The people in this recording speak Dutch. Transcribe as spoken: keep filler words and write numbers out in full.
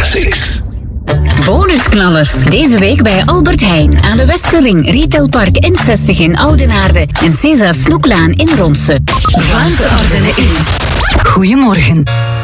Classics. Bonusknallers. Deze week bij Albert Heijn aan de Westerring, Retailpark N zestig in Oudenaarde en César Snoeklaan in Ronse. Vlaamse Ardennen één. Goedemorgen.